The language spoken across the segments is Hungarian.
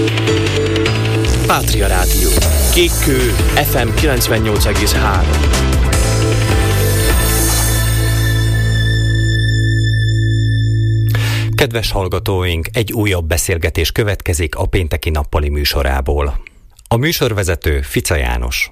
Pátria Rádió. Kékkő FM 98,3. Kedves hallgatóink, egy újabb beszélgetés következik a pénteki nappali műsorából. A műsorvezető Fica János.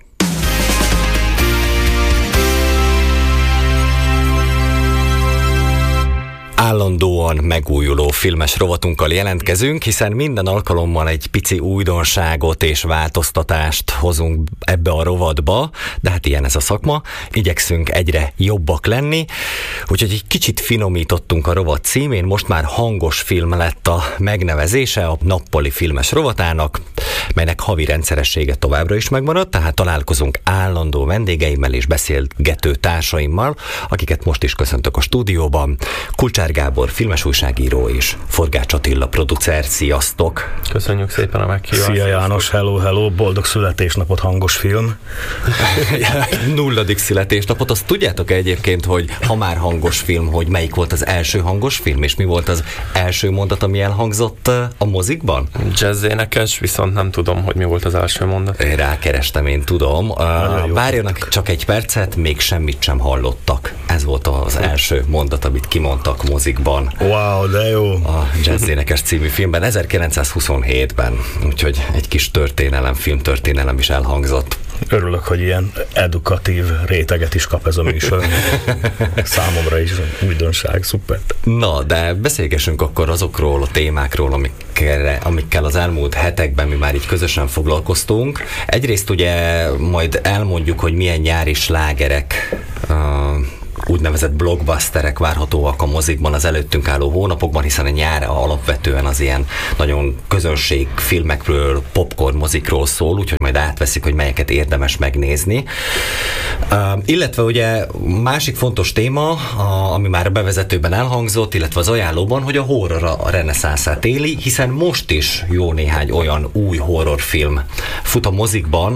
Állandóan megújuló filmes rovatunkkal jelentkezünk, hiszen minden alkalommal egy pici újdonságot és változtatást hozunk ebbe a rovatba, de hát ilyen ez a szakma, igyekszünk egyre jobbak lenni, úgyhogy egy kicsit finomítottunk a rovat címén, most már hangos film lett a megnevezése a nappali filmes rovatának, melynek havi rendszeressége továbbra is megmaradt, tehát találkozunk állandó vendégeimmel és beszélgető társaimmal, akiket most is köszöntök a stúdióban. Kulcsár Gábor, filmes újságíró és Forgács Attila producer. Sziasztok! Köszönjük szépen a meghívást! Szia János, hello, boldog születésnapot, hangos film! 0. születésnapot, azt tudjátok egyébként, hogy ha már hangos film, hogy melyik volt az első hangos film, és mi volt az első mondat, ami elhangzott a mozikban? Jazz énekes, viszont nem tudom, hogy mi volt az első mondat. Rákerestem, én tudom. Várjanak csak egy percet, még semmit sem hallottak. Ez volt az első mondat, amit kimondtak mozikban. Wow, de jó! A Jazz énekes című filmben, 1927-ben. Úgyhogy egy kis filmtörténelem is elhangzott. Örülök, hogy ilyen edukatív réteget is kap ez a műsor. Számomra is újdonság, szuper. Na, de beszélgessünk akkor azokról a témákról, amikkel az elmúlt hetekben mi már így közösen foglalkoztunk. Egyrészt ugye majd elmondjuk, hogy milyen nyári slágerek, úgynevezett blockbusterek várhatóak a mozikban az előttünk álló hónapokban, hiszen a nyár alapvetően az ilyen nagyon közönségfilmekről, popcorn mozikról szól, úgyhogy majd átveszik, hogy melyeket érdemes megnézni. Illetve ugye másik fontos téma, ami már a bevezetőben elhangzott, illetve az ajánlóban, hogy a horror a reneszánszát éli, hiszen most is jó néhány olyan új horrorfilm fut a mozikban,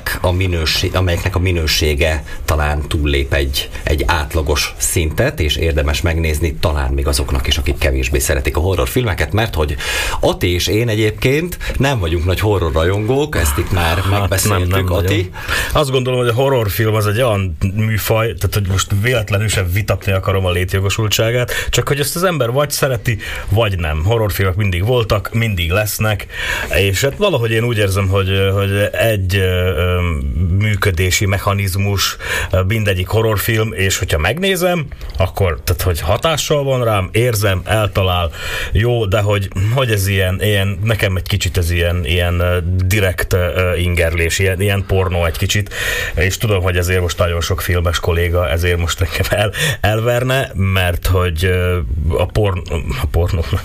amelyeknek a minősége talán túllép egy átlagos szintet, és érdemes megnézni talán még azoknak is, akik kevésbé szeretik a horrorfilmeket, mert hogy Ati és én egyébként nem vagyunk nagy horrorrajongók, ezt itt már megbeszéltük, Ati. Azt gondolom, hogy a horrorfilm az egy olyan műfaj, tehát hogy most véletlenül sem vitatni akarom a létjogosultságát, csak hogy ezt az ember vagy szereti, vagy nem. Horrorfilmek mindig voltak, mindig lesznek, és hát valahogy én úgy érzem, hogy egy működési mechanizmus mindegyik horrorfilm, és hogyha megnézem, akkor tehát, hogy hatással van rám, érzem, eltalál, jó, de hogy ez ilyen nekem egy kicsit ez ilyen direkt ingerlés, ilyen pornó egy kicsit, és tudom, hogy ezért most nagyon sok filmes kolléga ezért most nekem elverne, mert hogy a pornónak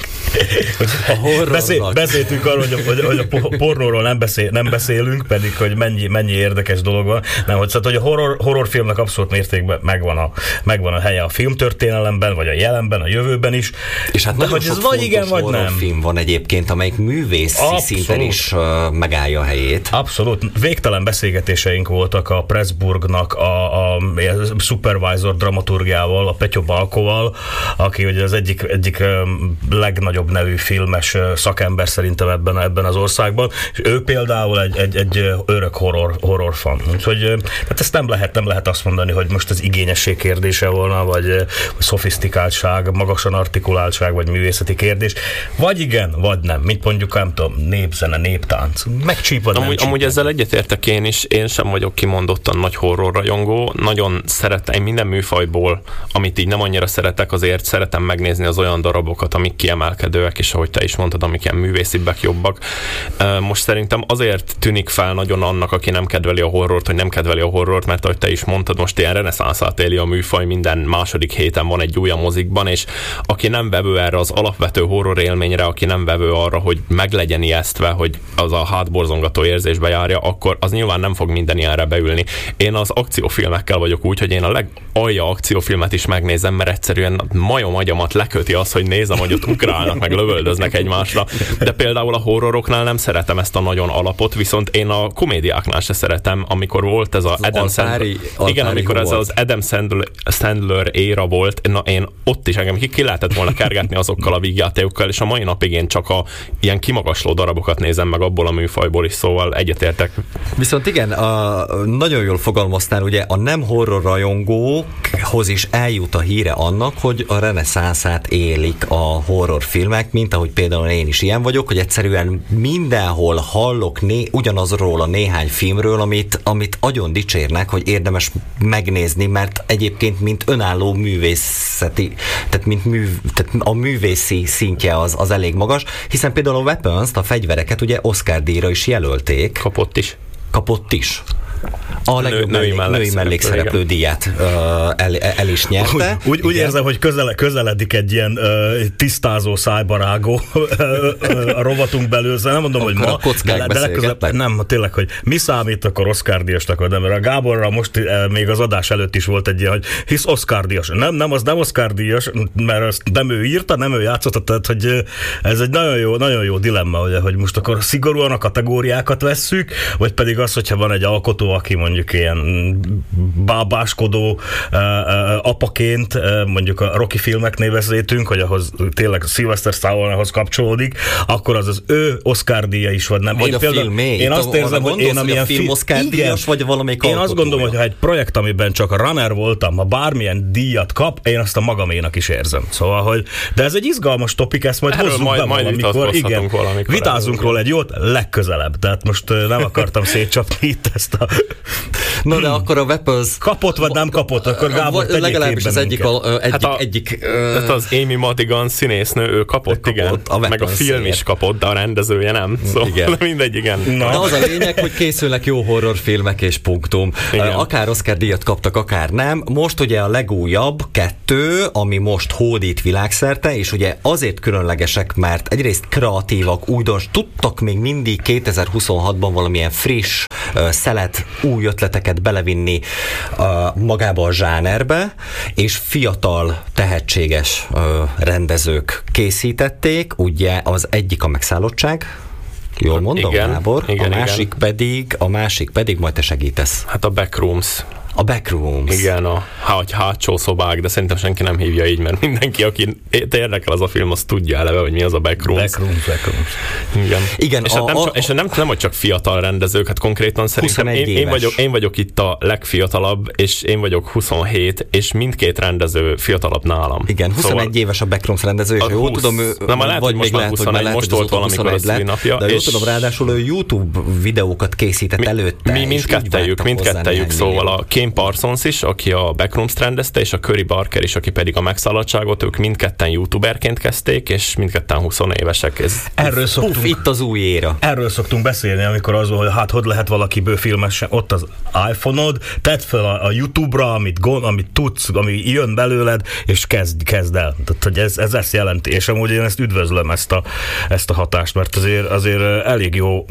beszéltünk arról, hogy a pornóról nem beszélünk, pedig hogy mennyi érdekes dolog van, nem, hogy a horrorfilmnek abszolút mértékben megvan a helye a filmtörténelemben, vagy a jelenben, a jövőben is. És hát nagyon sok fontos horrorfilm van egyébként, amelyik művészi szinten is megállja a helyét. Abszolút. Végtelen beszélgetéseink voltak a Pressburgnak a supervisor dramaturgiával, a Petyo Balkoval, aki ugye az egyik legnagyobb nevű filmes szakember szerintem ebben az országban, és ő például egy örök horror fan. Úgyhogy hát ezt nem lehet azt mondani, hogy most az igényesség kérdése volna, vagy szofisztikáltság, magasan artikuláltság, vagy művészeti kérdés. Vagy igen, vagy nem. Mint mondjuk, nem tudom, népzene, néptánc. Megcsípod, nem csípod. Amúgy ezzel egyetértek én is. Én sem vagyok kimondottan nagy horrorrajongó. Nagyon szeretem minden műfajból, amit így nem annyira szeretek, azért szeretem megnézni az olyan darabokat, amik kiemelkedőek, és ahogy te is mondtad, amik ilyen művészibbek, jobbak. Most szerintem azért tűnik fel nagyon annak, aki nem kedveli a horrort, hogy nem kedveli a horrort, mert ahogy te is mondtad, most ilyen reneszánszát éli a műfaj, minden második héten van egy új a mozikban, és aki nem vevő erre az alapvető horror élményre, aki nem vevő arra, hogy meg legyen ijesztve, hogy az a hátborzongató érzésbe járja, akkor az nyilván nem fog minden ilyenre beülni. Én az akciófilmekkel vagyok úgy, hogy én a legalja akciófilmet is megnézem, mert egyszerűen majom agyamat leköti az, hogy nézem, hogy ott ugrálnak, meg lövöldöznek egymásra. De például a horroroknál nem szeretem ezt a nagyon alapot, viszont én a komédiáknál se szeretem, amikor volt ez az Adam Sandler. Igen, amikor ez az Adam Sandler éra volt, na én ott is engem ki lehetett volna kergetni azokkal a vígjátékokkal, és a mai napig én csak ilyen kimagasló darabokat nézem meg abból a műfajból is, szóval egyetértek. Viszont igen, nagyon jól fogalmaztál, ugye a nem horror rajongókhoz is eljut a híre annak, hogy a reneszánszát élik a horrorfilmek, mint ahogy például én is ilyen vagyok, hogy egyszerűen mindenhol hallok ugyanazról a néhány filmről, amit agyon dicsérnek, hogy érdemes megnézni, mert egyébként mint önálló művészeti, tehát tehát a művészi szintje az elég magas, hiszen például a Weapons-t, a fegyvereket ugye Oscar-díjra is jelölték. Kapott is. A legjobb női mellékszereplő díját el is nyerte. Úgy érzem, hogy közeledik egy ilyen tisztázó, szájbarágó a rovatunk belül. Nem mondom, akkor hogy ma, de legközelebb nem, tényleg, hogy mi számít akkor Oscar-díjasnak, vagy nem. Mert a Gáborral most még az adás előtt is volt egy ilyen, hogy hisz Oscar-díjas. Nem, az nem Oscar-díjas, mert azt nem ő írta, nem ő játszotta, tehát hogy ez egy nagyon jó dilemma, ugye, hogy most akkor szigorúan a kategóriákat vesszük, vagy pedig az, hogyha van egy alkotó, aki mondjuk ilyen bábáskodó apaként, mondjuk a Rocky filmeknél vezetünk, hogy ahhoz tényleg Sylvester Stallone-hoz kapcsolódik, akkor az ő Oscar-díja is, vagy nem. Vagy én a filmé. Én azt érzem, hogy én amilyen film Oscar-díjas, vagy valamelyik alkotója. Én azt gondolom, hogy ha egy projekt, amiben csak a runner voltam, ha bármilyen díjat kap, én azt a magaménak is érzem. Szóval, hogy de ez egy izgalmas topik, ezt majd hozzuk be valamikor. Igen, vitázunk róla egy jót legközelebb. Tehát most nem akartam szétcsapni itt ezt a... No, de akkor a Weapons... Kapott, vagy nem kapott, akkor Gábor tegyék legalábbis az egyik... Hát az Amy Madigan színésznő, ő kapott, igen. Meg a film is kapott, de a rendezője nem. Szóval igen. Mindegy, igen. De az a lényeg, hogy készülnek jó horrorfilmek és punktum. Igen. Akár Oscar-díjat kaptak, akár nem. Most ugye a legújabb 2, ami most hódít világszerte, és ugye azért különlegesek, mert egyrészt kreatívak, újdons, tudtak még mindig 2026-ban valamilyen friss, szelet, új ötleteket belevinni magába a zsánerbe, és fiatal, tehetséges rendezők készítették, ugye az egyik a Megszállottság, jól mondom, igen, Gábor? Igen, a másik pedig majd te segítesz. Hát a Backrooms. A Backrooms. Igen, a hátsó szobák, de szerintem senki nem hívja így, mert mindenki, aki érdekel az a film, az tudja eleve, hogy mi az a Backrooms. Backrooms. Igen. És nem, hogy csak fiatal rendezők, hát konkrétan szerintem én vagyok itt a legfiatalabb, és én vagyok 27, és mindkét rendező fiatalabb nálam. Igen, 21 éves a Backrooms rendező, és jól tudom, vagy még lehet, hogy most volt valamikor a szülinapja. De jól tudom, ráadásul ő YouTube videókat készített előtte. Mi mindkettejük, szóval a Kim Parsons is, aki a Backrooms-t rendezte, és a Curry Barker is, aki pedig a Megszállottságot, ők mindketten youtuberként kezdték, és mindketten 20 évesek. Itt az új éra. Erről szoktunk beszélni, amikor az, hogy hát hogy lehet valakiből filmesen, ott az iPhone-od, tedd fel a YouTube-ra, amit tudsz, ami jön belőled, és kezd el. Tehát, hogy ez ezt jelenti, és amúgy én ezt üdvözlöm, ezt a hatást, mert azért elég jó,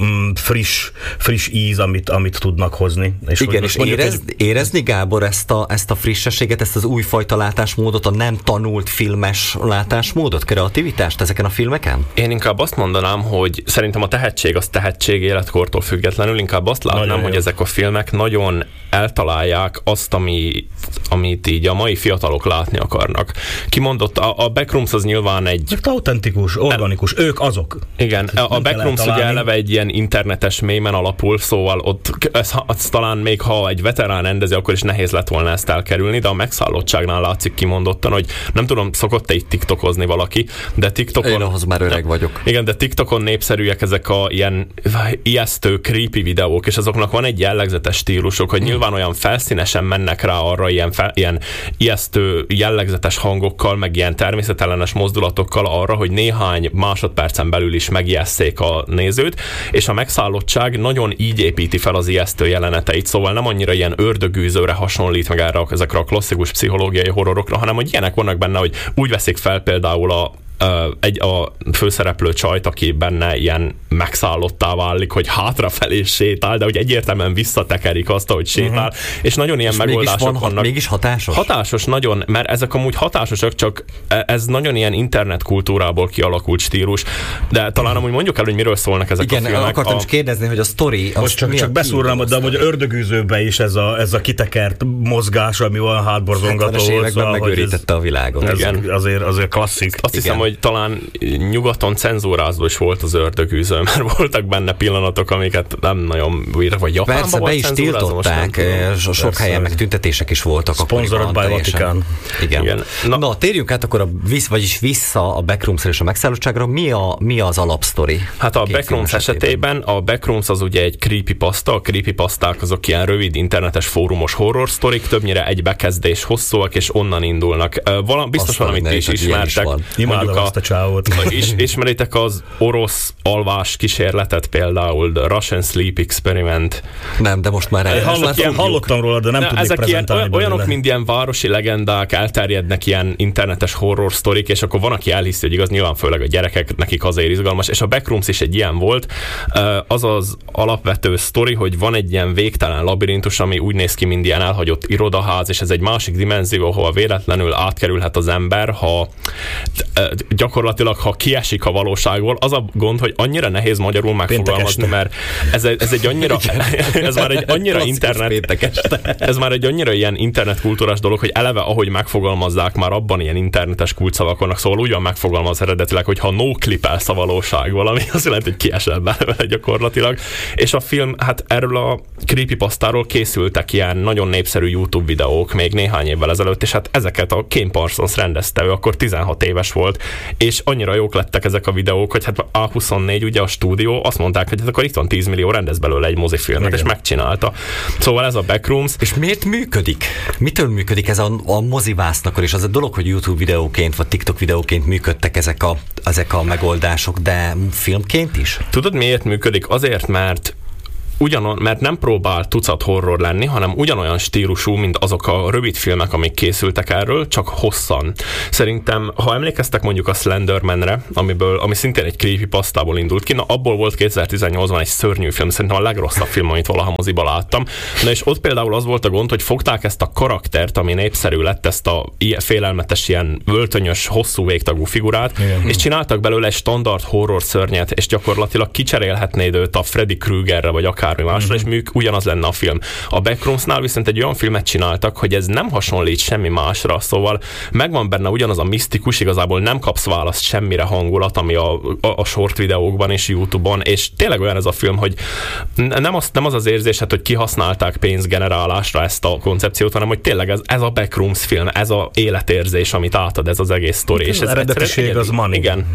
friss íz, amit tudnak hozni. És igen, és érezni, Gábor, ezt a frissességet, ezt az újfajta látásmódot, a nem tanult filmes látásmódot, kreativitást ezeken a filmeken? Én inkább azt mondanám, hogy szerintem a tehetség az tehetség életkortól függetlenül, inkább azt látnám, hogy ezek a filmek nagyon eltalálják azt, amit így a mai fiatalok látni akarnak. Kimondott, a Backrooms az nyilván egy... autentikus, organikus, ők azok. Igen, a Backrooms ugye eleve egy ilyen internetes mémen alapul, szóval ott az talán még ha egy veterán rendezi, akkor is nehéz lett volna ezt elkerülni, de a Megszállottságnál látszik kimondottan, hogy nem tudom, szokott-e itt tiktokozni valaki, de TikTokon... Én ahhoz már öreg vagyok. Igen, de TikTokon népszerűek ezek a ilyen ijesztő, creepy videók, és azoknak van egy jellegzetes stílusuk, hogy nyilván olyan felszínesen mennek rá arra ilyen ijesztő, jellegzetes hangokkal, meg ilyen természetellenes mozdulatokkal arra, hogy néhány másodpercen belül is megijesszék a nézőt, és a Megszállottság nagyon így építi fel az ijesztő jeleneteit, szóval nem annyira ilyen ördögűzőre hasonlít meg ezekre a klasszikus pszichológiai horrorokra, hanem hogy ilyenek vannak benne, hogy úgy veszik fel például a főszereplő csajt, aki benne ilyen megszállottá válik, hogy hátrafelé sétál, de hogy egyértelműen visszatekerik azt, ahogy sétál, és nagyon ilyen és megoldások vannak. Mégis hatásos? Hatásos nagyon, mert ezek amúgy hatásosak, csak ez nagyon ilyen internetkultúrából kialakult stílus, de talán amúgy mondjuk el, hogy miről szólnak ezek a filmek. Igen, akartam is kérdezni, hogy a sztori... Most csak beszúrnám, de hogy ördögűzőben is ez a kitekert mozgás, ami olyan hátborzongató volt. Években megőrítette a világot. Igen. Azért klasszik. Azt hiszem, hogy talán nyugaton cenzúrázó is volt az ördögűző, mert voltak benne pillanatok, amiket nem nagyon újra, vagy Japánban persze, be is tiltották, sok helyen meg tüntetések is voltak. Sponsored by Vatican. Igen. Na, térjünk át akkor vissza a Backrooms-ra és a megszállottságra. Mi az alapsztori? Hát a Backrooms esetében a Backrooms az ugye egy creepypasta, a creepypasták azok ilyen rövid internetes fórumos horror sztorik, többnyire egy bekezdés hosszúak, és onnan indulnak. Biztos valamit is ismertek. Imádom azt a csávót. Ismeritek az orosz alvás kísérletet például, The Russian Sleep Experiment? Nem, de most már hallottam róla, de nem tudnék prezentálni. Olyanok, mint ilyen városi legendák, elterjednek ilyen internetes horror sztorik, és akkor van, aki elhiszi, hogy igaz, nyilván főleg a gyerekek, nekik azért izgalmas, és a Backrooms is egy ilyen volt. Az az alapvető sztori, hogy van egy ilyen végtelen labirintus, ami úgy néz ki, mint ilyen elhagyott irodaház, és ez egy másik dimenzió, ahol véletlenül átkerülhet az ember, ha gyakorlatilag, ha kiesik a valóságból. Az a gond, hogy annyira nehéz magyarul megfogalmazni, mert ez egy annyira ez már egy annyira ez már egy annyira ilyen internetkultúrás dolog, hogy eleve ahogy megfogalmazzák, már abban ilyen internetes kulcsszavak vannak, szóval úgy van megfogalmaz eredetileg, hogy ha no-clipelsz a valóságból, ami azt jelenti, hogy kiesel belőle gyakorlatilag. És a film, hát erről a creepypastáról készültek ilyen nagyon népszerű YouTube videók még néhány évvel ezelőtt, és hát ezeket a Ken Parsons rendezte, ő akkor 16 éves volt, és annyira jók lettek ezek a videók, hogy hát A24 ugye a stúdió azt mondták, hogy hát akkor itt van 10 millió, rendez belőle egy mozifilmet, igen. És megcsinálta. Szóval ez a Backrooms. És miért működik? Mitől működik ez a mozivásznak, és az a dolog, hogy YouTube videóként vagy TikTok videóként működtek ezek a megoldások, de filmként is? Tudod, miért működik? Azért, mert nem próbál tucat horror lenni, hanem ugyanolyan stílusú, mint azok a rövid filmek, amik készültek erről, csak hosszan. Szerintem, ha emlékeztek mondjuk a Slendermanre, ami szintén egy creepypastából indult ki, na abból volt 2018-ban egy szörnyű film, szerintem a legrosszabb film, amit valaha moziba láttam. Na és ott például az volt a gond, hogy fogták ezt a karaktert, ami népszerű lett, ezt a félelmetes, ilyen öltönyös, hosszú végtagú figurát, igen. És csináltak belőle egy standard horror szörnyet, és gyakorlatilag kicserélhetnéd őt a Freddy Kruegerre, vagy akármi másra, és ugyanaz lenne a film. A Backroomsnál viszont egy olyan filmet csináltak, hogy ez nem hasonlít semmi másra, szóval megvan benne ugyanaz a misztikus, igazából nem kapsz választ semmire hangulat, ami a short videókban és YouTube-on, és tényleg olyan ez a film, hogy nem az az érzésed, hogy kihasználták pénzgenerálásra ezt a koncepciót, hanem hogy tényleg ez a Backrooms film, ez a életérzés, amit átad ez az egész sztori. És ez eredetiség az money. Igen.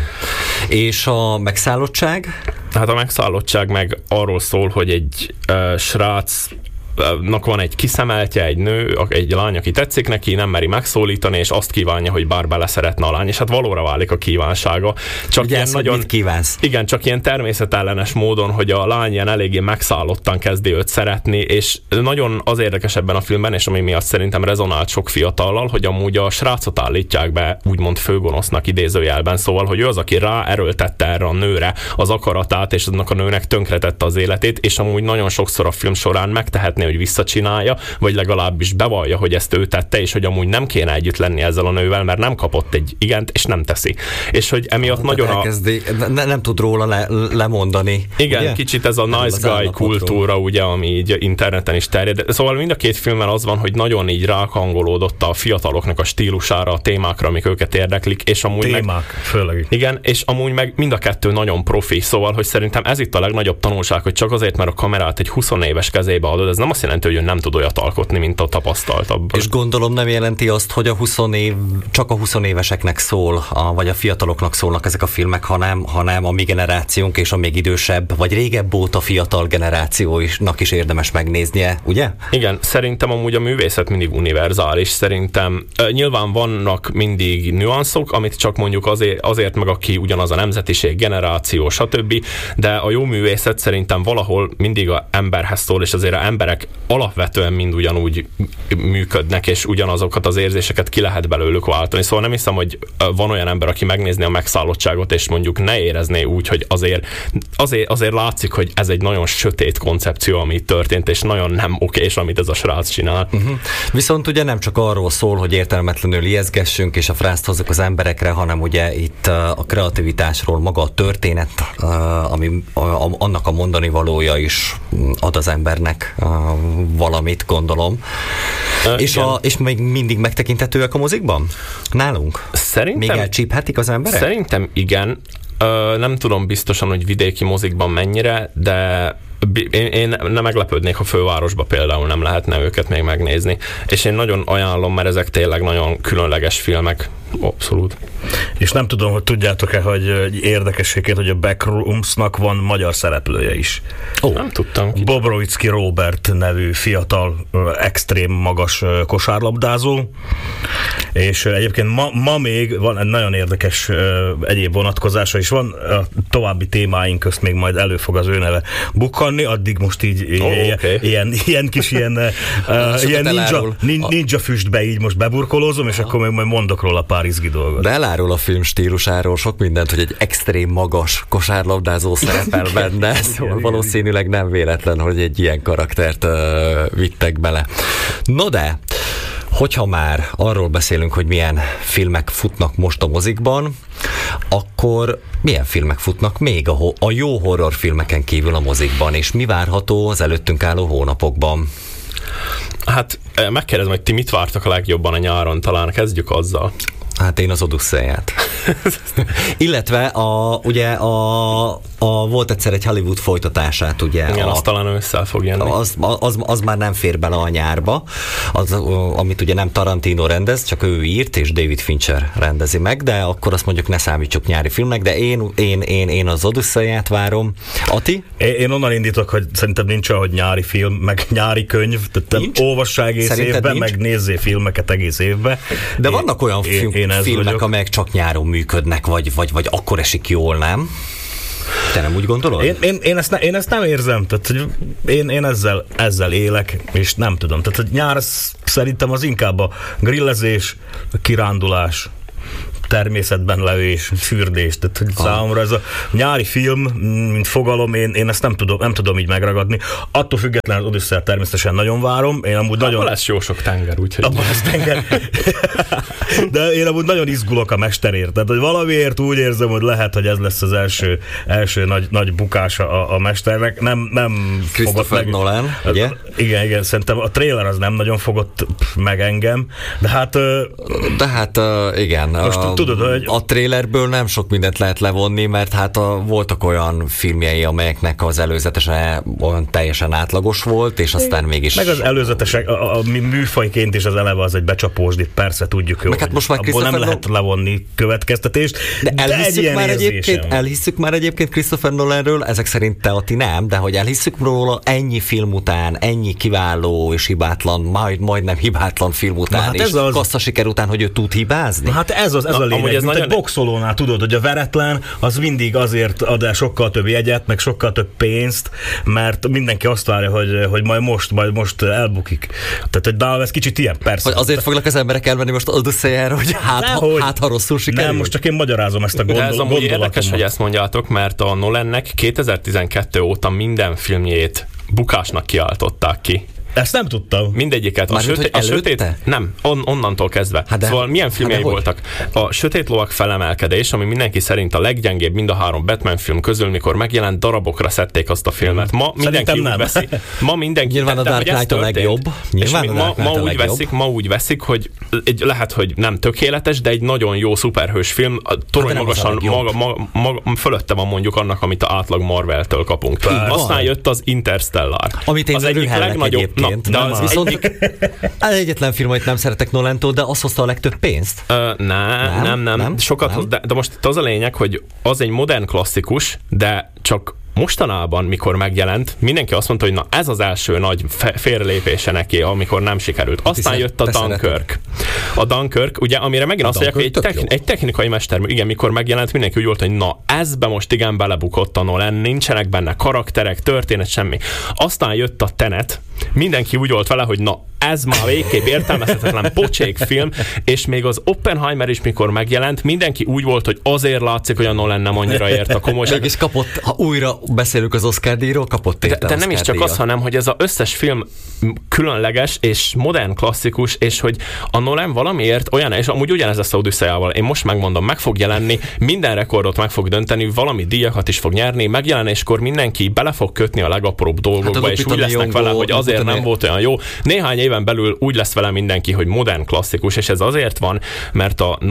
És a megszállottság? Hát a megszállottság meg arról szól, hogy egy srácnak van egy kiszemeltje, egy nő, egy lány, aki tetszik neki, nem meri megszólítani, és azt kívánja, hogy bár bele szeretne a lány, és hát valóra válik a kívánsága. Csak ugye ilyen nagyon, mit kívánsz? Igen, csak ilyen természetellenes módon, hogy a lány ilyen eléggé megszállottan kezdi őt szeretni, és nagyon az érdekes ebben a filmben, és ami miatt szerintem rezonált sok fiatallal, hogy amúgy a srácot állítják be úgymond főgonosznak idézőjelben, szóval, hogy ő az, aki ráerőltette erre a nőre az akaratát, és annak a nőnek tönkretette az életét, és amúgy nagyon sokszor a film során megtehetné, hogy visszacsinálja, vagy legalábbis bevallja, hogy ezt ő tette, és hogy amúgy nem kéne együtt lenni ezzel a nővel, mert nem kapott egy igent, és nem teszi. És hogy emiatt nagyon nem tud róla lemondani. Igen, ugye? Kicsit ez a nice guy kultúra, ugye, ami így interneten is terjed. Szóval mind a két filmben az van, hogy nagyon így ráhangolódott a fiataloknak a stílusára, a témákra, amik őket érdeklik, és amúgy főleg. Igen, és amúgy meg mind a kettő nagyon profi, szóval, hogy szerintem ez itt a legnagyobb tanulság, hogy csak azért, mert a kamerát egy 20 éves kezébe adod, ez nem azt jelenti, hogy ő nem tud olyat alkotni, mint a tapasztaltabb. És gondolom nem jelenti azt, hogy csak a 20 éveseknek szól, vagy a fiataloknak szólnak ezek a filmek, hanem a mi generációnk és a még idősebb, vagy régebb óta fiatal generációnak is érdemes megnéznie, ugye? Igen, szerintem amúgy a művészet mindig univerzális, szerintem nyilván vannak mindig nüanszok, amit csak mondjuk azért meg aki ugyanaz a nemzetiség, generáció, stb., de a jó művészet szerintem valahol mindig az emberhez szól, és azért az emberek filmek alapvetően mind ugyanúgy működnek, és ugyanazokat az érzéseket ki lehet belőlük váltani. Szóval nem hiszem, hogy van olyan ember, aki megnézni a megszállottságot, és mondjuk ne érezné úgy, hogy azért látszik, hogy ez egy nagyon sötét koncepció, ami történt, és nagyon nem okés, amit ez a srác csinál. Viszont ugye nem csak arról szól, hogy értelmetlenül ijeszgessünk, és a frászt hozzuk az emberekre, hanem ugye itt a kreativitásról maga a történet, ami annak a mondani valója is ad az embernek valamit, gondolom. És még mindig megtekinthetőek a mozikban? Nálunk? Szerintem, még elcsíphetik az emberek? Szerintem igen. Nem tudom biztosan, hogy vidéki mozikban mennyire, de én nem meglepődnék, ha fővárosba például nem lehetne őket még megnézni. És én nagyon ajánlom, mert ezek tényleg nagyon különleges filmek. Abszolút. És nem tudom, hogy tudjátok-e, hogy érdekességét, hogy a Backroomsnak van magyar szereplője is. Nem tudtam. Bobrovicki Robert nevű fiatal, extrém magas kosárlabdázó, és egyébként ma még van egy nagyon érdekes egyéb vonatkozása, és van a további témáink közt még majd elő fog az ő neve bukkanni, addig most így ilyen kis ninja füstbe így most beburkolózom, és akkor még majd mondok róla pár izgi dolgot. De elárul a film stílusáról sok mindent, hogy egy extrém magas kosárlabdázó szerepel benne, szóval valószínűleg nem véletlen, hogy egy ilyen karaktert vittek bele. No de, hogyha már arról beszélünk, hogy milyen filmek futnak most a mozikban, akkor milyen filmek futnak még a jó horrorfilmeken kívül a mozikban, és mi várható az előttünk álló hónapokban? Hát megkérdezem, hogy ti mit vártak a legjobban a nyáron, talán kezdjük azzal. Hát én az Odyssey-ját. Illetve ugye volt egyszer egy Hollywood folytatását, ugye. Igen, az talán ősszel fog jönni. Az már nem fér bele a nyárba, amit ugye nem Tarantino rendez, csak ő írt, és David Fincher rendezi meg, de akkor azt mondjuk ne számítsuk nyári filmnek, de én az Odyssey-ját várom. Ati? Én onnan indítok, hogy szerintem nincs olyan, hogy nyári film, meg nyári könyv, tehát olvassál egész évben, meg nézzél filmeket egész évben. De vannak olyan filmek, amelyek csak nyáron működnek, vagy akkor esik jól, nem? Te nem úgy gondolod? Én ezt nem érzem, tehát hogy én ezzel élek, és nem tudom. Tehát hogy nyár szerintem az inkább a grillezés, a kirándulás, természetben levés, fürdés. Tehát hogy számomra ez a nyári film, mint fogalom, én ezt nem tudom így megragadni. Attól függetlenül az Odyssey természetesen nagyon várom. Én amúgy nagyon... lesz jó sok tenger, úgyhogy... Abban lesz tenger. De én amúgy nagyon izgulok a mesterért. Tehát, hogy valamiért úgy érzem, hogy lehet, hogy ez lesz az első nagy bukása a mesternek. Nem Christopher Nolan, ugye? Igen, szerintem a trailer az nem nagyon fogott meg engem, de hát igen. Most tudod, hogy... A trailerből nem sok mindent lehet levonni, mert hát voltak olyan filmjei, amelyeknek az előzetese olyan teljesen átlagos volt, és aztán mégis... Meg az előzetesek, a műfajként is az eleve az egy becsapósdi, persze tudjuk jó, hát most már abból nem lehet levonni következtetést, de elhisszük már egyébként Christopher Nolanről, ezek szerint te, Ati, nem, de hogy elhisszük róla ennyi film után, ennyi kiváló és hibátlan, majdnem hibátlan film után, hát és kasszasiker után, hogy ő tud hibázni? Hát ez a lényeg, mint egy boxolónál tudod, hogy a veretlen az mindig azért ad el sokkal több jegyet, meg sokkal több pénzt, mert mindenki azt várja, hogy majd most elbukik. Tehát, hogy ez kicsit ilyen, persze. Hogy azért fognak az emberek elmenni most Odyssey-re, hogy ha rosszul sikerül? Nem, most csak én magyarázom ezt a gondolatot. De ez amúgy érdekes, hogy ezt mondjátok, mert a Nolannek 2012 óta minden filmjét bukásnak kiáltották ki. Ezt nem tudtam. Mindegyiket. A sötét... Nem, onnantól kezdve. Szóval milyen filmjei voltak? A Sötét lovak felemelkedés, ami mindenki szerint a leggyengébb mind a 3 Batman film közül, mikor megjelent, darabokra szedték azt a filmet. Ma mindenki úgy veszi. Ma mindenki... Nyilván a Dark Knight a legjobb. Ma úgy veszik, hogy lehet, hogy nem tökéletes, de egy nagyon jó szuperhős film. Torony magasan fölötte van mondjuk annak, amit a átlag Marvel-től kapunk. Aztán jött az Interstellar. Amit én az egyik legnagyobb. De az viszont az egyetlen film, amit nem szeretek Nolantól, de az hozta a legtöbb pénzt? Nem. Sokat hoz, de most itt az a lényeg, hogy az egy modern klasszikus, de csak mostanában, mikor megjelent, mindenki azt mondta, hogy na ez az első nagy félrelépése neki, amikor nem sikerült. Aztán jött a Dunkirk. A Dunkirk, ugye, amire megint azt mondják, hogy egy technikai mestermű. Igen, mikor megjelent, mindenki úgy volt, hogy na, ezbe most igen belebukott a Nolan, nincsenek benne karakterek, történet, semmi. Aztán jött a Tenet, mindenki úgy volt vele, hogy na, ez már végképp értelmezhetetlen pocsék film, és még az Oppenheimer is, mikor megjelent, mindenki úgy volt, hogy azért látszik, hogy a Nolan nem annyira ért a komolyság. És kapott, ha újra beszélünk az Oscar-díjról, kapott érte de nem is csak az, hanem, hogy ez az összes film különleges és modern klasszikus, és hogy a Nolan valamiért olyan, és amúgy ugyanez lesz a Odüsszeiával, én most megmondom, meg fog jelenni, minden rekordot meg fog dönteni, valami díjakat is fog nyerni, megjelenéskor mindenki bele fog kötni a legapróbb dolgokba, és úgy lesznek vele, hogy azért nem volt olyan jó. Néhány éven belül úgy lesz vele mindenki, hogy modern klasszikus, és ez azért van, mert a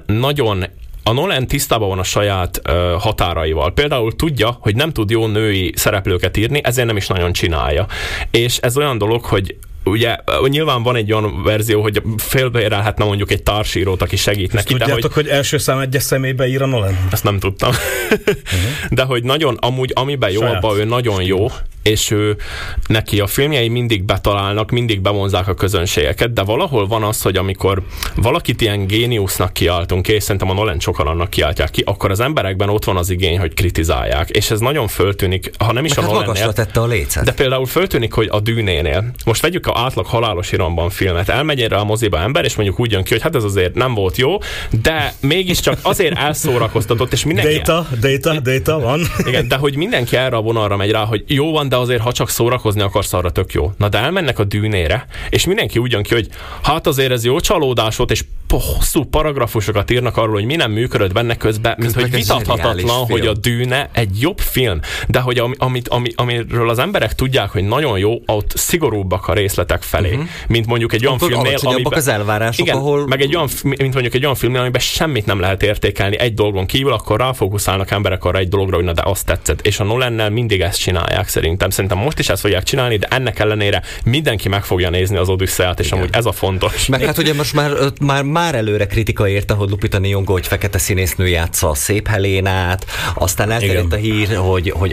Nolan tisztában van a saját határaival. Például tudja, hogy nem tud jó női szereplőket írni, ezért nem is nagyon csinálja. És ez olyan dolog, hogy ugye nyilván van egy olyan verzió, hogy félbeérelhetne mondjuk egy társírót, aki segít neki. Tudjátok, hogy első szám egyes személybe ír a Nolan? Ezt nem tudtam. De hogy nagyon, amúgy amiben jó, abban ő nagyon jó, és ő neki a filmjei mindig betalálnak, mindig bevonzák a közönségeket, de valahol van az, hogy amikor valakit ilyen géniusznak kiáltunk, és szerintem a Nolan sokan annak kiáltják ki, akkor az emberekben ott van az igény, hogy kritizálják, és ez nagyon föltűnik, ha nem is meg a Nolannél, tette a lécet. De például föltűnik, hogy a Dűnénél, most vegyük a átlag halálos iramban filmet, elmegy erre a moziba ember, és mondjuk úgy jön ki, hogy hát ez azért nem volt jó, de mégiscsak azért elszórakoztatott, és mindenki... Data van. Igen, de hogy mindenki erre a vonalra megy rá, hogy jó van, de azért, ha csak szórakozni akarsz, arra tök jó. Na de elmennek a Dűnére, és mindenki úgy jön ki, hogy hát azért ez jó csalódás volt, és hosszú paragrafusokat írnak arról, hogy mi nem működött benne közben, mint hogy vitathatatlan, hogy a Dűne egy jobb film, de hogy amiről az emberek tudják, hogy nagyon jó, ott szigorúbbak a részletek felé, mint mondjuk egy olyan filmnél, amiben az elvárások, igen, ahol... meg mint mondjuk egy olyan filmnél, amiben semmit nem lehet értékelni egy dolgon kívül, akkor ráfókuszálnak emberek arra egy dologra, hogy na de azt tetszett. És a Nolannel mindig ezt csinálják szerintem. Szerintem most is ezt fogják csinálni, de ennek ellenére mindenki meg fogja nézni az Odüsszeiát, és amúgy ez a fontos. Meg hát ugye most már előre kritika érte, hogy Lupita Nyong'o, hogy fekete színésznő játsza a Szép Helénát, aztán elterjedt a hír, hogy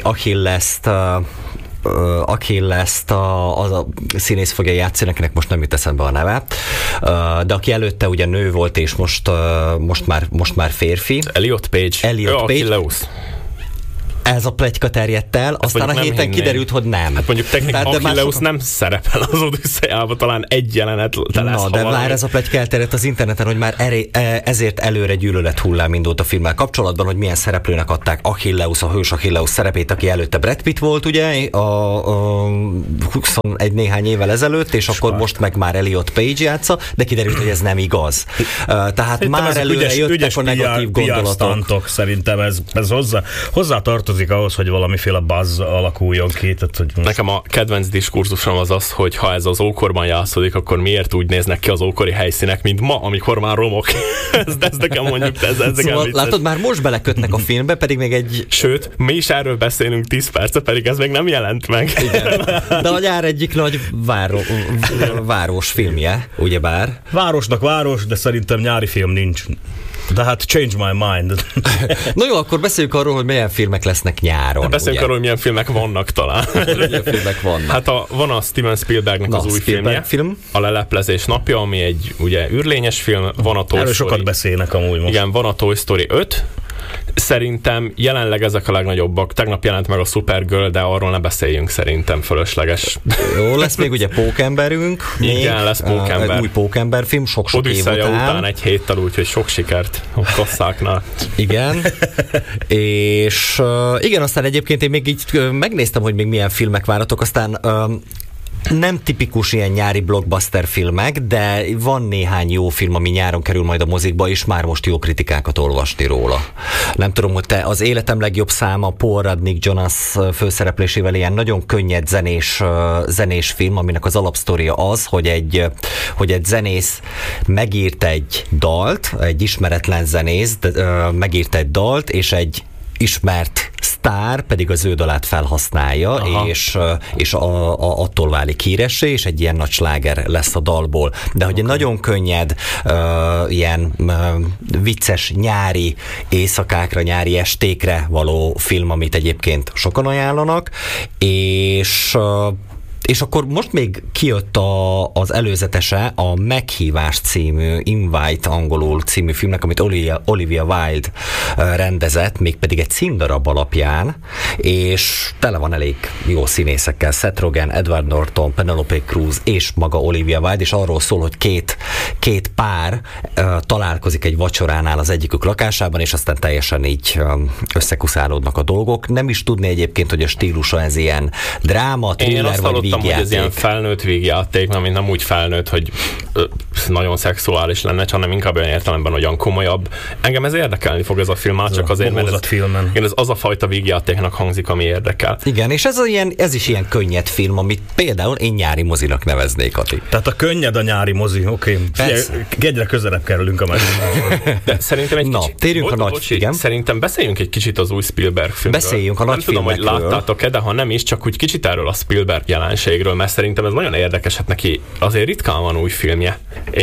Achillest az a színész fogja játszani, akinek most nem jut eszembe a neve, de aki előtte ugye nő volt, és most már férfi. Elliot Page. Achilleus. Ez a pletyka terjedt el, aztán a héten kiderült, hogy nem. Hát mondjuk technikailag Achilleus nem szerepel az Odüsszeiában, talán egy jelenet lesz. Na, de már ez a pletyka elterjedt az interneten, hogy már ezért előre gyűlölet hullám indult a filmmel kapcsolatban, hogy milyen szereplőnek adták Achilleus, a hős Achilleus szerepét, aki előtte Brad Pitt volt, ugye, a 21 néhány évvel ezelőtt, és akkor most meg már Elliot Page játsza, de kiderült, hogy ez nem igaz. Tehát szerintem már előre jöttek a negatív gondolatok. Szerintem ez hozzá tartozik ahhoz, hogy valamiféle buzz alakuljon ki. Tehát, hogy most... Nekem a kedvenc diskurzusom az, hogy ha ez az ókorban játszódik, akkor miért úgy néznek ki az ókori helyszínek, mint ma, amikor már romok. ez nekem mondjuk, ez szóval, látod, már most belekötnek a filmbe, pedig még egy... Sőt, mi is erről beszélünk 10 perce, pedig ez még nem jelent meg. Igen. De a gyár egyik nagy város filmje, ugyebár. Városnak város, de szerintem nyári film nincs. De hát change my mind. No jó, akkor beszéljük arról, hogy milyen filmek lesznek nyáron. Beszéljünk arról, hogy milyen filmek vannak talán. Milyen filmek vannak. Hát van a Steven Spielbergnek az új filmje. A Leleplezés napja, ami egy ugye űrlényes film. Van a Toy Story. Sokat beszélnek amúgy most. Igen, van a Toy Story 5. Szerintem jelenleg ezek a legnagyobbak. Tegnap jelent meg a Supergirl, de arról ne beszéljünk, szerintem fölösleges. Jó, lesz még ugye Pókemberünk. Igen, lesz Pókember. Új Pókember film, sok-sok év után egy héttel, úgyhogy sok sikert a kasszáknál. Igen. És igen, aztán egyébként én még így megnéztem, hogy még milyen filmek várhatok, aztán nem tipikus ilyen nyári blockbuster filmek, de van néhány jó film, ami nyáron kerül majd a mozikba, és már most jó kritikákat olvasni róla. Nem tudom, hogy te az életem legjobb száma, Paul Rudd, Nick Jonas főszereplésével ilyen nagyon könnyed zenés film, aminek az alapsztoria az, hogy egy zenész megírt egy dalt, egy ismeretlen zenész megírt egy dalt, és egy ismert sztár pedig a zöld alát felhasználja, és attól válik híressé, és egy ilyen nagy sláger lesz a dalból. De hogy egy nagyon könnyed, ilyen vicces nyári éjszakákra, nyári estékre való film, amit egyébként sokan ajánlanak, és akkor most még kijött az előzetese a Meghívás című, Invite angolul című filmnek, amit Olivia Wilde rendezett, mégpedig egy címdarab alapján, és tele van elég jó színészekkel, Seth Rogen, Edward Norton, Penelope Cruz és maga Olivia Wilde, és arról szól, hogy két pár találkozik egy vacsoránál az egyikük lakásában, és aztán teljesen így összekuszálódnak a dolgok. Nem is tudni egyébként, hogy a stílusa ez ilyen dráma, thriller vagy vígjáték. Hogy ez ilyen felnőtt vígjáték, ami nem úgy felnőtt, hogy nagyon szexuális lenne, hanem inkább olyan értelemben olyan komolyabb. Engem ez érdekelni fog ez a film, csak azért, mert ez az a fajta vígjátéknak hangzik, ami érdekel. Igen, és ez is ilyen könnyed film, amit például én nyári mozinak neveznék, Ati. Tehát a könnyed a nyári mozi, oké. Egyre közelebb kerülünk a de szerintem egy kicsit... térjünk a nagy film. Szerintem beszéljünk egy kicsit az új Spielberg filmről. Beszéljünk a nagy filmekről. Nem tudom, hogy láttátok-e, de ha nem is, csak úgy kicsit erről a Spielberg jelenségről, mert szerintem ez nagyon érdekes, hát neki azért ritkán van új filmje,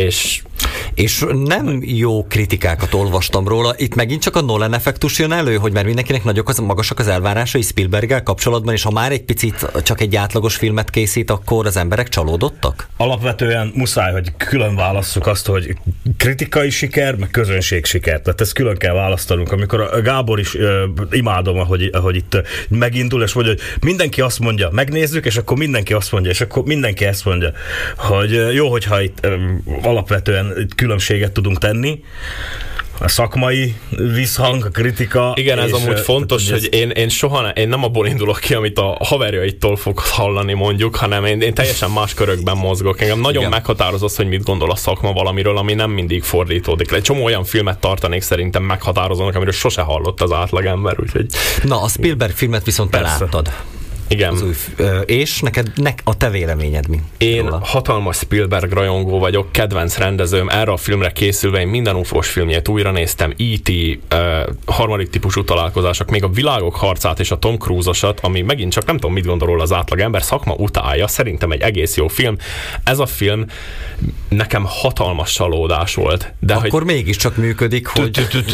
és nem jó kritikákat olvastam róla. Itt megint csak a Nolan effektus jön elő, hogy mert mindenkinek magasak az elvárásai Spielberggel kapcsolatban, és ha már egy picit csak egy átlagos filmet készít, akkor az emberek csalódottak? Alapvetően muszáj, hogy külön válasszuk azt, hogy kritikai siker, meg közönség siker. Tehát ezt külön kell választanunk. Amikor a Gábor is imádom, ahogy itt megindul, és mondja, hogy mindenki azt mondja, megnézzük, és akkor mindenki azt mondja, és akkor mindenki ezt mondja, hogy jó, hogyha itt alapvetően különbséget tudunk tenni, a szakmai visszhang, a kritika. Igen, ez amúgy fontos, hogy én nem abból indulok ki, amit a haverjaitól fog hallani mondjuk, hanem én teljesen más körökben mozgok. Engem nagyon meghatároz az, hogy mit gondol a szakma valamiről, ami nem mindig fordítódik. Egy csomó olyan filmet tartanék szerintem meghatározónak, amiről sose hallott az átlagember, úgyhogy... Na, a Spielberg filmet viszont te láttad. Igen. És neked a te véleményed mi? Én hatalmas Spielberg rajongó vagyok, kedvenc rendezőm, erre a filmre készülve én minden UFO-s filmjét újra néztem, E.T., harmadik típusú találkozások, még a Világok harcát és a Tom Cruise-osat, ami megint csak nem tudom, mit gondol róla az átlagember, szakma utálja, szerintem egy egész jó film. Ez a film nekem hatalmas csalódás volt. De akkor mégiscsak működik, hogy...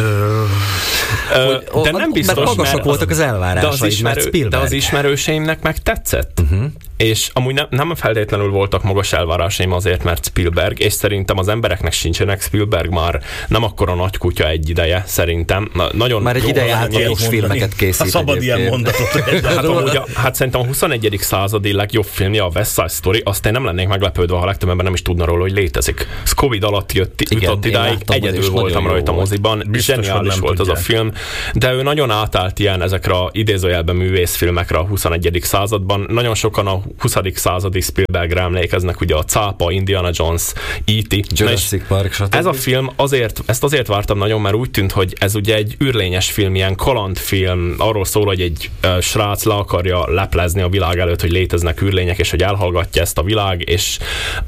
De nem biztos, mert magasak voltak az elvárásai, mert Spielberg. De az ismerőseimnek meg tetszett. És amúgy nem feltétlenül voltak magas elvárásaim azért, mert Spielberg, és szerintem az embereknek sincsenek, Spielberg már nem akkora nagy kutya egy ideje, szerintem. Nagyon már egy ideje játékos filmeket készít. Ha szabad ilyen mondatot. Hát szerintem a 21. századi legjobb filmje a West Side Story, azt én nem lennék meglepődve, ha a legtöbb ember nem is tudna róla, hogy létezik. Ez Covid alatt jutott idáig, egyedül voltam rajta moziban, zseniális volt az a film, de ő nagyon átállt ilyen ezekre a idézőjelben művészfilmekre a 21. században. Nagyon sokan a 20. századi Spielbergre emlékeznek, ugye a Cápa, Indiana Jones, E.T. Jurassic Park, stb. Ez a film ezt azért vártam nagyon, mert úgy tűnt, hogy ez ugye egy űrlényes film, ilyen kalandfilm, arról szól, hogy egy srác le akarja leplezni a világ előtt, hogy léteznek űrlények, és hogy elhallgatja ezt a világ, és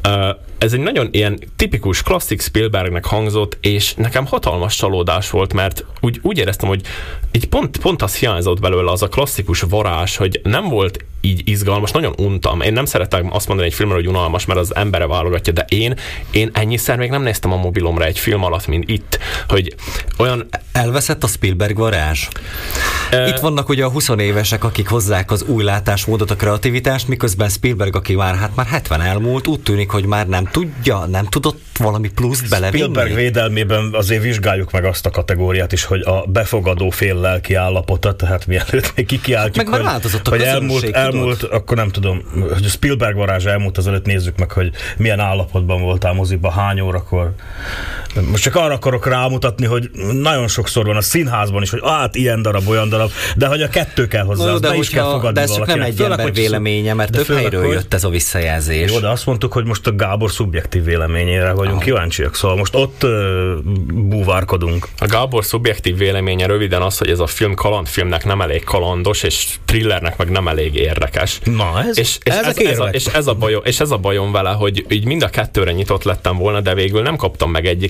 ez egy nagyon ilyen tipikus, klasszik Spielbergnek hangzott, és nekem hatalmas csalódás volt, mert úgy éreztem, hogy így pont az hiányzott belőle, az a klasszikus varázs, hogy nem volt így izgalmas, nagyon untam. Én nem szeretem azt mondani egy filmről, hogy unalmas, mert az embere válogatja, de én ennyiszer még nem néztem a mobilomra egy film alatt, mint itt, hogy olyan... Elveszett a Spielberg varázs? Itt vannak ugye a 20 évesek, akik hozzák az új látásmódot, a kreativitást, miközben Spielberg, aki már 70 elmúlt, úgy tűnik, hogy már nem tudott valami pluszt belevinni. Spielberg védelmében azért vizsgáljuk meg azt a kategóriát is, hogy a befogadó fél lelki állapota, tehát mielőtt még kikiáltjuk, meg változott a hogy elmúlt, akkor nem tudom, hogy a Spielberg varázs elmúlt, azelőtt nézzük meg, hogy milyen állapotban voltál moziban, hány órakor. Most csak arra akarok rámutatni, hogy nagyon sokszor van a színházban is, hogy hát ilyen darab, olyan darab, de hogy a kettő kell hozzá, de is kell fogadni. De ez csak nem egy ember véleménye, mert több helyről jött ez a visszajelzés. Jó, de azt mondtuk, hogy most a Gábor szubjektív véleményére vagyunk kíváncsiak, szóval most ott búvárkodunk. A Gábor szubjektív véleménye röviden az, hogy ez a film kalandfilmnek nem elég kalandos, és thrillernek meg nem elég érdekes. Na, ez a bajom vele, hogy így mind a kettőre nyitott lettem volna, de végül nem kaptam meg egyiket.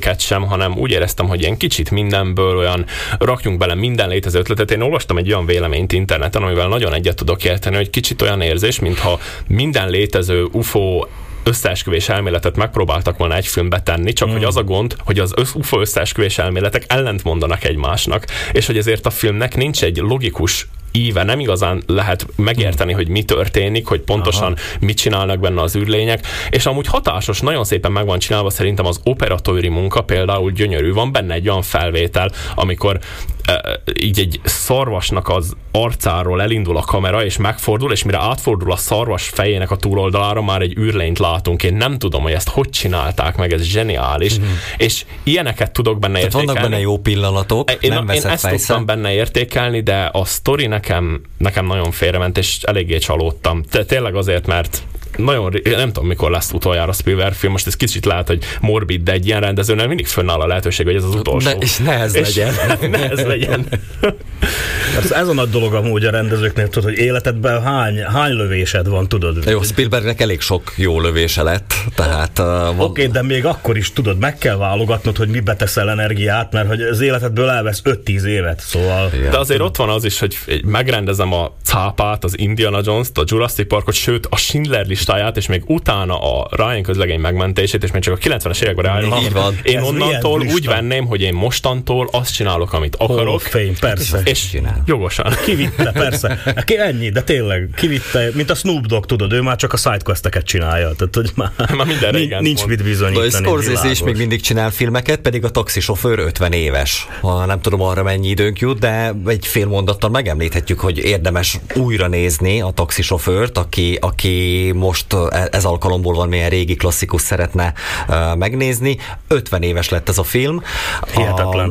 filmeket sem, hanem úgy éreztem, hogy ilyen kicsit mindenből olyan rakjunk bele minden létező ötletet. Én olvastam egy olyan véleményt interneten, amivel nagyon egyet tudok érteni, hogy kicsit olyan érzés, mintha minden létező UFO összeesküvés elméletet megpróbáltak volna egy filmbe tenni, csak hogy az a gond, hogy az UFO összeesküvés elméletek ellent mondanak egymásnak, és hogy ezért a filmnek nincs egy logikus íve, nem igazán lehet megérteni, hogy mi történik, hogy pontosan mit csinálnak benne az űrlények, és amúgy hatásos, nagyon szépen meg van csinálva, szerintem az operatőri munka például gyönyörű, van benne egy olyan felvétel, amikor így egy szarvasnak az arcáról elindul a kamera, és megfordul, és mire átfordul a szarvas fejének a túloldalára, már egy űrlényt látunk. Én nem tudom, hogy ezt hogy csinálták meg, ez zseniális. És ilyeneket tudok benne értékelni. Vannak benne jó pillanatok, én ezt tudtam benne értékelni, de a sztori nekem nagyon félrement, és eléggé csalódtam. Tényleg azért, mert nagyon, nem tudom, mikor lesz utoljára Spielberg film, most ez kicsit lehet, hogy morbid, de egy ilyen rendezőnél mindig fönnáll a lehetőség, hogy ez az utolsó. És nehez legyen. Ez a nagy dolog amúgy a rendezőknél, tudod, hogy életedben hány lövésed van, tudod? Jó, Spielbergnek elég sok jó lövése lett, tehát... Oké, de még akkor is tudod, meg kell válogatnod, hogy mibe teszel energiát, mert hogy az életedből elvesz 5-10 évet, szóval... Igen. De azért ott van az is, hogy megrendezem a cápát, az Indiana Jones-t, a Jurassic Parkot, sőt a Schindler listáját, és még utána a Ryan közlegény megmentését, és még csak a 90-es években rájönnek. Én onnantól úgy venném, hogy én mostantól azt csinálok, amit akarok. Fame, persze. És jogosan. Kivitte, persze. Ennyi, de tényleg, kivitte, mint a Snoop Dogg, tudod, ő már csak a sidequesteket csinálja. Tehát, hogy már nincs mit bizonyítani. De Scorsese is még mindig csinál filmeket, pedig a taxisofőr 50 éves. Nem tudom arra mennyi időnk jut, de egy fél mondattal megemlíthetjük, hogy érdemes újra nézni a taxisofőrt, aki most ez alkalomból valamilyen régi klasszikus szeretne megnézni. 50 éves lett ez a film. Hihetetlen.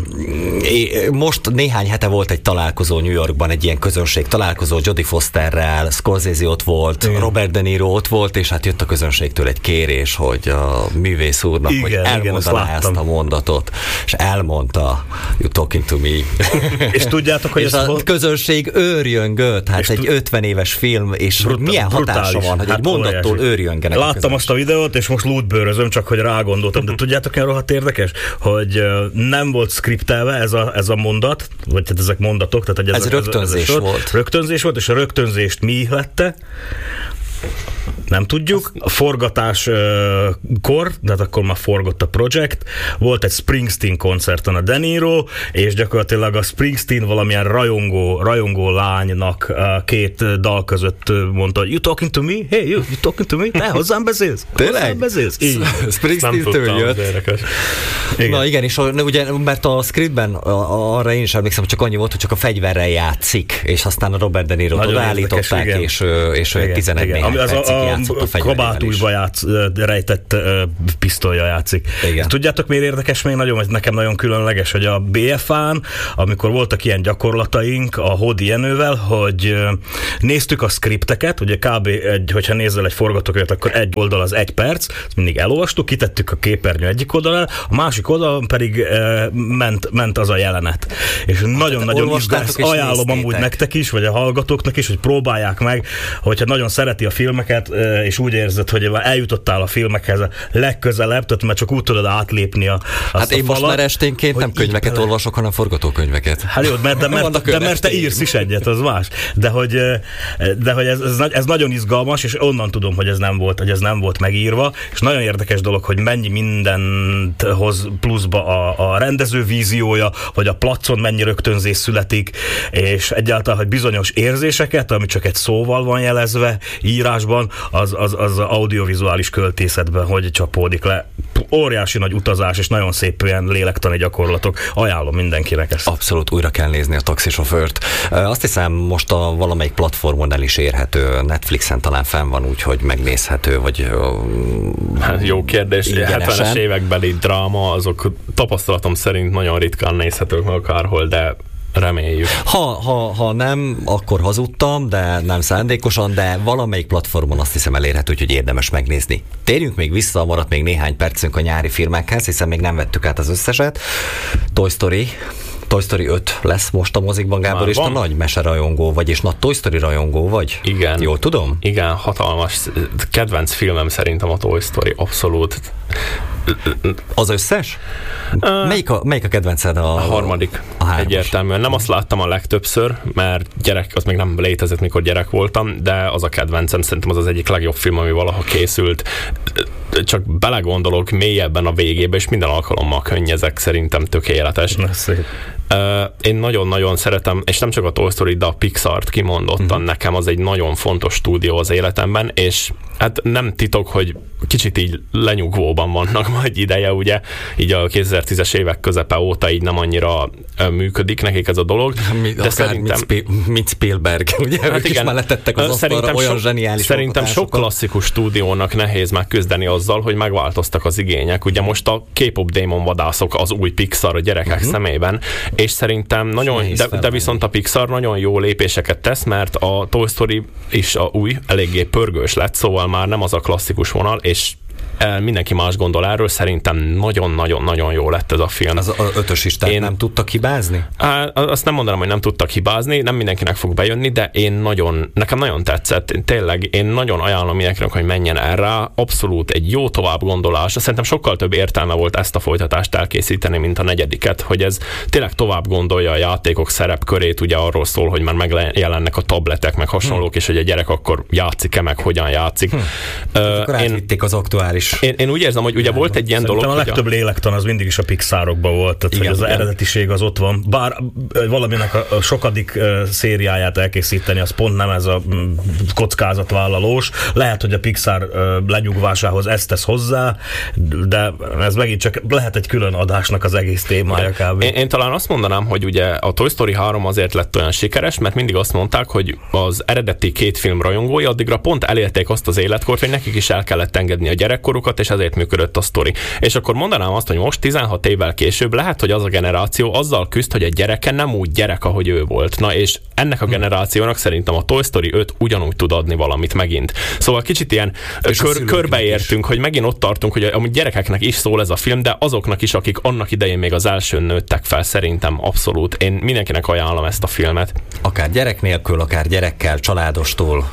Most néhány hete volt egy találkozó New Yorkban, egy ilyen közönség találkozó, Jodie Fosterrel, Scorsese ott volt, igen. Robert De Niro ott volt, és hát jött a közönségtől egy kérés, hogy a művész úrnak, igen, hogy elmondaná ezt a mondatot, és elmondta, you talking to me. És tudjátok, hogy és a közönség őrjöngött, hát egy 50 éves film, és milyen hatása van, hogy egy mondattól őrjöngenek. Láttam azt a videót, és most lútbőrözöm, csak hogy rágondoltam, de tudjátok, milyen rohadt érdekes, hogy nem volt skriptelve ez a mondat, vagy tehát ezek mondatok, tehát ez rögtönzés volt. Rögtönzés volt, és a rögtönzést mi ihlette? Nem tudjuk. A forgatáskor, de hát akkor már forgott a projekt, volt egy Springsteen koncerten a De Niro, és gyakorlatilag a Springsteen valamilyen rajongó lánynak két dal között mondta, you talking to me? Hey, you talking to me? Te hozzám beszélsz? Tényleg? Hozzám beszélsz? Springsteen-től jött. Igen. Na igen, és ugye, mert a scriptben arra én is emlékszem, hogy csak annyi volt, hogy csak a fegyverrel játszik, és aztán a Robert De Niro-t odaállították, és ő 11 néhány percig játszott a fegyverével kabátújba rejtett pisztolya játszik. Igen. Tudjátok, miért érdekes még nagyon, hogy nekem nagyon különleges, hogy a BFA-n, amikor voltak ilyen gyakorlataink a Hódi Jenővel, hogy néztük a skripteket, ugye kb. Hogyha nézel egy forgatókönyvet, akkor egy oldal az 1 perc, ezt mindig elolvastuk, kitettük a képernyő egyik oldalán, a másik oldalon pedig ment az a jelenet. És nagyon-nagyon izgalmas, ajánlom amúgy nektek is, vagy a hallgatóknak is, hogy próbálják meg, hogyha nagyon szereti a filmeket, és úgy érzed, hogy eljutottál a filmekhez a legközelebb, tehát már csak úgy tudod átlépni Hát én most már esténként nem könyveket olvasok, hanem forgatókönyveket. Hát jó, mert te írsz is egyet, az más. De hogy ez nagyon izgalmas, és onnan tudom, hogy ez nem volt megírva, és nagyon érdekes dolog, hogy mennyi mindent hoz pluszba a rendező víziója, vagy a placon mennyi rögtönzés születik, és egyáltalán, hogy bizonyos érzéseket, ami csak egy szóval van jelezve írásban, az audiovizuális költészetben hogy csapódik le. Óriási nagy utazás, és nagyon szép ilyen lélektani gyakorlatok. Ajánlom mindenkinek ezt. Abszolút újra kell nézni a taxisofőrt. Azt hiszem most a valamelyik platformon el is érhető. Netflixen talán fenn van, úgyhogy megnézhető, vagy hát jó kérdés. 70-es évekbeli dráma, azok tapasztalatom szerint nagyon ritkán nézhetők meg akárhol, de reméljük. Ha nem, akkor hazudtam, de nem szándékosan, de valamelyik platformon azt hiszem elérhető, hogy érdemes megnézni. Térjünk még vissza, maradt még néhány percünk a nyári filmekhez, hiszen még nem vettük át az összeset. Toy Story 5 lesz most a mozikban, Gábor, már és te nagy meserajongó vagy, és nagy Toy Story rajongó vagy. Igen. Jól tudom? Igen, hatalmas. Kedvenc filmem szerintem a Toy Story, abszolút. Az összes? Melyik a kedvenced? A harmadik. Egyértelműen. Nem azt láttam a legtöbbször, mert gyerek, az még nem létezett, mikor gyerek voltam, de az a kedvencem, szerintem az egyik legjobb film, ami valaha készült. Csak belegondolok mélyebben a végébe, és minden alkalommal könnyezek, szerintem tökéletes. Én nagyon-nagyon szeretem, és nem csak a Toy Story, de a Pixart kimondottan nekem az egy nagyon fontos stúdió az életemben, és hát nem titok, hogy kicsit így lenyugvóban vannak majd ideje, ugye, így a 2010-es évek közepe óta így nem annyira működik nekik ez a dolog. De szerintem... Mint Spielberg, ugye, hát ők igen, is már letettek az asztalra olyan zseniális szerintem sok klasszikus stúdiónak nehéz megküzdeni azzal, hogy megváltoztak az igények. Ugye most a K-pop démon vadászok az új Pixar a gyerekek szemében, és szerintem nagyon, de viszont a Pixar nagyon jó lépéseket tesz, mert a Toy Story is a új, eléggé pörgős lett, szóval már nem az a klasszikus vonal, és mindenki más gondol erről, szerintem nagyon-nagyon-nagyon jó lett ez a film. Az ötös is, tehát nem tudtak hibázni? Azt nem mondanám, hogy nem tudtak hibázni, nem mindenkinek fog bejönni, de nekem nagyon tetszett. Tényleg én nagyon ajánlom mindenkinek, hogy menjen erre. Abszolút egy jó továbbgondolás. Szerintem sokkal több értelme volt ezt a folytatást elkészíteni, mint a negyediket, hogy ez tényleg tovább gondolja a játékok szerepkörét, ugye arról szól, hogy már megjelennek a tabletek, meg hasonlók, és hogy a gyerek akkor játszik-e, meg hogyan játszik. Akkor átvitték az aktuális. Én úgy érzem, hogy ugye volt egy ilyen dolog, a legtöbb lélektan az mindig is a Pixarokban volt, tehát igen, hogy az eredetiség az ott van. Bár valaminek a sokadik szériáját elkészíteni, az pont nem ez a kockázatvállalós. Lehet, hogy a Pixar lenyugvásához ezt tesz hozzá, de ez megint csak lehet egy külön adásnak az egész témája kb. Én talán azt mondanám, hogy ugye a Toy Story 3 azért lett olyan sikeres, mert mindig azt mondták, hogy az eredeti két film rajongói addigra pont elérték azt az életkort, hogy nekik is el kellett engedni a gyerekkorukat, és ezért működött a sztori. És akkor mondanám azt, hogy most 16 évvel később lehet, hogy az a generáció azzal küzd, hogy egy gyereke nem úgy gyerek, ahogy ő volt. Na és ennek a generációnak szerintem a Toy Story 5 ugyanúgy tud adni valamit megint. Szóval kicsit ilyen körbeértünk, hogy megint ott tartunk, hogy a gyerekeknek is szól ez a film, de azoknak is, akik annak idején még az elsőn nőttek fel, szerintem abszolút. Én mindenkinek ajánlom ezt a filmet. Akár gyerek nélkül, akár gyerekkel, családostól,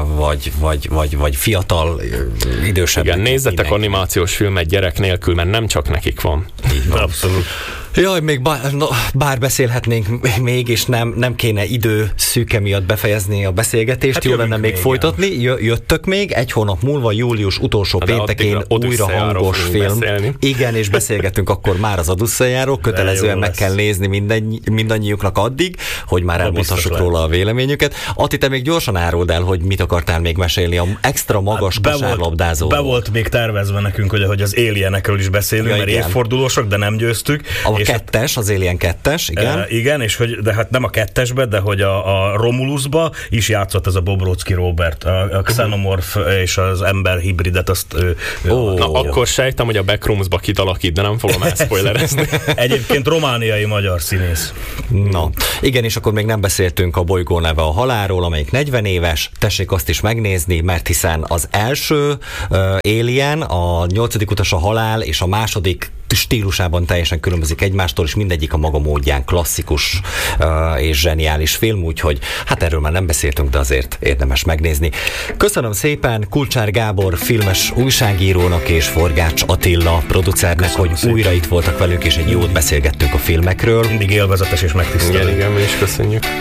vagy fiatal, idősebb. Igen, nézzetek animációs filmet gyerek nélkül, mert nem csak nekik van. Abszolút. Jaj, még bár beszélhetnénk még, és nem kéne idő szűke miatt befejezni a beszélgetést, hát jó lenne még folytatni. Jöttök még, egy hónap múlva, július utolsó péntekén újra hangos film. Beszélni. Igen, és beszélgetünk akkor már az Odüsszejáról, kötelezően meg kell nézni mindannyiuknak addig, hogy már elmondhassuk róla a véleményüket. Atti, te még gyorsan áruld el, hogy mit akartál még mesélni a extra magas kosárlabdázóról. Be volt még tervezve nekünk, hogy az Alienekről is beszélünk, mert évfordulósok, de nem győztük. Az Alien 2-es, igen. Igen, és hogy, de hát nem a 2-esbe, de hogy a Romulusba is játszott ez a Bobrovsky Robert, a Xenomorph és az ember hibridet, azt akkor sejtem, hogy a Backroomsba kitalakít, de nem fogom elspoilerezni. Egyébként romániai magyar színész. Na, igen, és akkor még nem beszéltünk a Bolygó neve a halálról, amelyik 40 éves, tessék azt is megnézni, mert hiszen az első Alien, a 8. utas a halál, és a második stílusában teljesen különbözik egymástól, és mindegyik a maga módján klasszikus és zseniális film, úgyhogy hát erről már nem beszéltünk, de azért érdemes megnézni. Köszönöm szépen Kulcsár Gábor filmes újságírónak és Forgács Attila producernek, hogy újra itt voltak velünk, és egy jót beszélgettünk a filmekről. Mindig élvezetes és megtisztelő. Igen, mi is köszönjük.